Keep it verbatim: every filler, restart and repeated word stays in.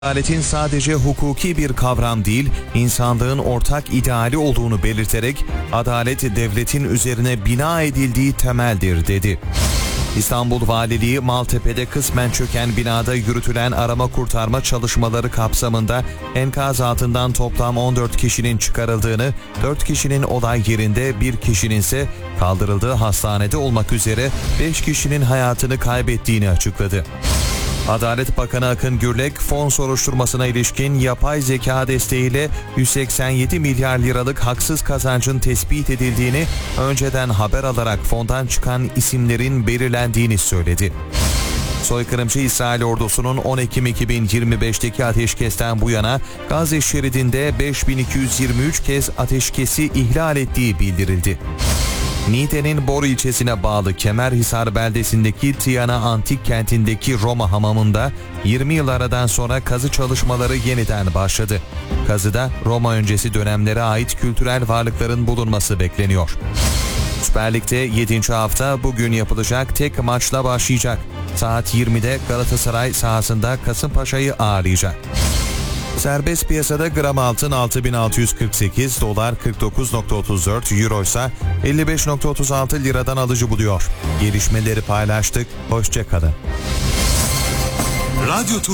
Adaletin sadece hukuki bir kavram değil, insanlığın ortak ideali olduğunu belirterek, adalet devletin üzerine bina edildiği temeldir dedi. İstanbul Valiliği, Maltepe'de kısmen çöken binada yürütülen arama kurtarma çalışmaları kapsamında enkaz altından toplam on dört kişinin çıkarıldığını, dört kişinin olay yerinde, bir kişinin ise kaldırıldığı hastanede olmak üzere beş kişinin hayatını kaybettiğini açıkladı. Adalet Bakanı Akın Gürlek, fon soruşturmasına ilişkin yapay zeka desteğiyle yüz seksen yedi milyar liralık haksız kazancın tespit edildiğini, önceden haber alarak fondan çıkan isimlerin belirlendiğini söyledi. Soykırımcı İsrail ordusunun on Ekim iki bin yirmi beşteki ateşkesten bu yana Gazze şeridinde beş bin iki yüz yirmi üç kez ateşkesi ihlal ettiği bildirildi. Niğde'nin Bor ilçesine bağlı Kemerhisar beldesindeki Tiana Antik kentindeki Roma hamamında yirmi yıl aradan sonra kazı çalışmaları yeniden başladı. Kazıda Roma öncesi dönemlere ait kültürel varlıkların bulunması bekleniyor. Süper Lig'de yedinci hafta bugün yapılacak tek maçla başlayacak. Saat yirmide Galatasaray sahasında Kasımpaşa'yı ağırlayacak. Serbest piyasada gram altın altı bin altı yüz kırk sekiz, dolar kırk dokuz virgül otuz dört, euro ise elli beş virgül otuz altı liradan alıcı buluyor. Gelişmeleri paylaştık, hoşça kalın. Radyo